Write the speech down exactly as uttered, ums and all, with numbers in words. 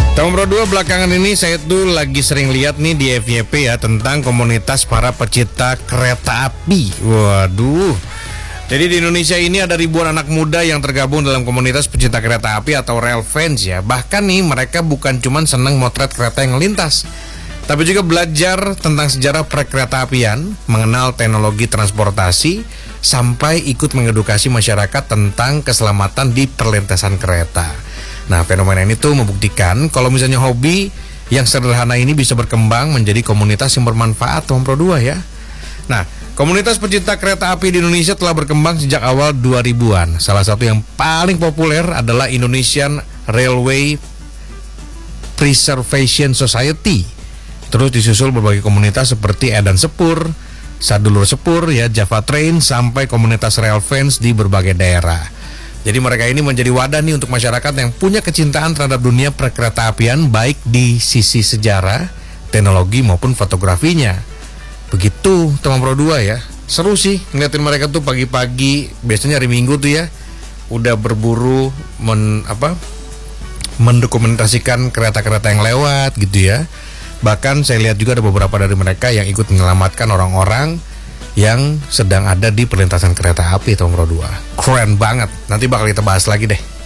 Tahun Pro dua belakangan ini saya tuh lagi sering lihat nih di F Y P ya tentang komunitas para pecinta kereta api. Waduh. Jadi di Indonesia ini ada ribuan anak muda yang tergabung dalam komunitas pecinta kereta api atau rail fans ya. Bahkan nih mereka bukan cuma senang motret kereta yang melintas, tapi juga belajar tentang sejarah perkereta apian, mengenal teknologi transportasi, sampai ikut mengedukasi masyarakat tentang keselamatan di perlintasan kereta. Nah, fenomena ini tuh membuktikan kalau misalnya hobi yang sederhana ini bisa berkembang menjadi komunitas yang bermanfaat, Tom Pro dua ya. Nah, komunitas pecinta kereta api di Indonesia telah berkembang sejak awal dua ribuan. Salah satu yang paling populer adalah Indonesian Railway Preservation Society. Terus disusul berbagai komunitas seperti Edan Sepur, Sadulur Sepur, ya, Java Train, sampai komunitas rail fans di berbagai daerah. Jadi mereka ini menjadi wadah nih untuk masyarakat yang punya kecintaan terhadap dunia perkereta apian, baik di sisi sejarah, teknologi maupun fotografinya. Begitu teman Pro dua ya. Seru sih ngeliatin mereka tuh pagi-pagi, biasanya hari Minggu tuh ya, udah berburu men, apa, mendokumentasikan kereta-kereta yang lewat gitu ya. Bahkan saya lihat juga ada beberapa dari mereka yang ikut menyelamatkan orang-orang yang sedang ada di perlintasan kereta api tahun Pro dua. Keren banget. Nanti bakal kita bahas lagi deh.